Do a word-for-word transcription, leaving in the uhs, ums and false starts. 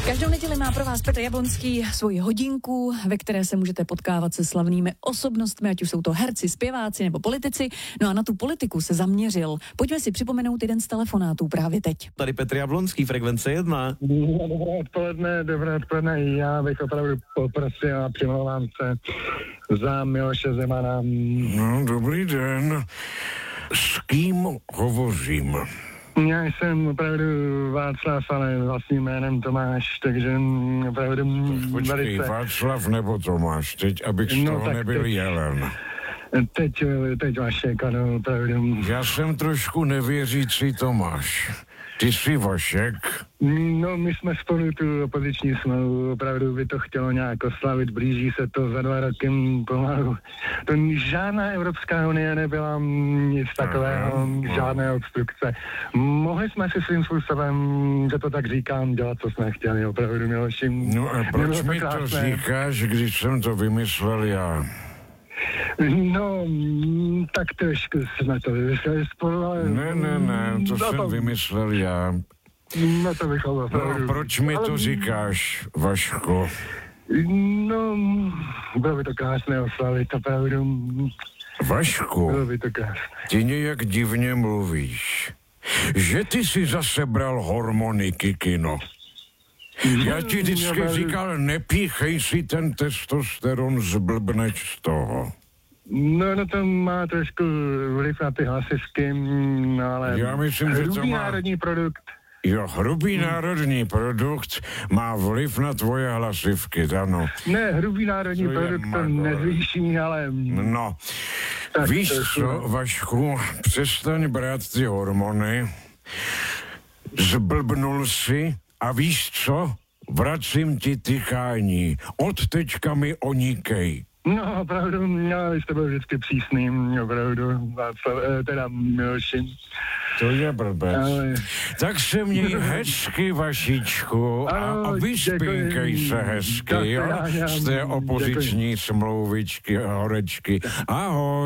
Každou neděli má pro vás Petr Jablonský svoji hodinku, ve které se můžete potkávat se slavnými osobnostmi, ať už jsou to herci, zpěváci nebo politici. No a na tu politiku se zaměřil. Pojďme si připomenout jeden z telefonátů právě teď. Tady Petr Jablonský, Frekvence jedna. Dobré odpoledne, dobré odpoledne. Já bych opravdu poprosil a přimlouvám se za Miloše Zemana. No, dobrý den. S kým hovořím? Já jsem opravdu Václav, ale vlastním jménem Tomáš, takže opravdu Počkej, velice... Václav nebo Tomáš, teď, abych z No, toho tak nebyl teď. jelen. Teď, teď Vašek, ano, opravdu. Já jsem trošku nevěřící Tomáš. Ty jsi Vašek? No, my jsme spolu tu opoziční smlouvu, opravdu by to chtělo nějak oslavit, blíží se to za dva roky pomalu. To žádná Evropská unie nebyla nic takového, Aha. žádné obstrukce. Mohli jsme si svým způsobem, že to tak říkám, dělat, co jsme chtěli, opravdu, Miloši. No a proč Nebylo mi to krásné. říkáš, když jsem to vymyslel já? No, mm, tak trošku jsme to vymysleli spolu, ale... Ne, ne, ne, to no, jsem vymyslel já. No to bychom opravdu... No a proč mi ale- to říkáš, Vaško? No, bylo by to krásné oslavit, opravdu. Vašku, Bylo by to krásné. ty nějak divně mluvíš. Že ty si zase bral hormony, Kikino. Já ti vždycky říkal, nepíchej si ten testosteron, zblbneš z toho. No, no to má trošku vliv na ty hlasivky, mm, ale... Já myslím, že to hrubý má- národní produkt. Jo, hrubý národní produkt má vliv na tvoje hlasivky, ano. Ne, hrubý národní To je produkt to magor. nezvýší, ale... No, Tak víš trošku, co, no. Vašku, přestaň brát ty hormony, zblbnul si a víš co, vracím ti tykání, od teďka mi onikej. No, opravdu, já jste byl vždycky přísný, opravdu, Václav, eh, teda Miloši. To je blbec. Ale... Tak se měj hezky, Vašičku, a, Ano, a vyspínkej děkuji. se hezky, Tak jo, já- já- z té opoziční smlouvičky a horečky. Ahoj.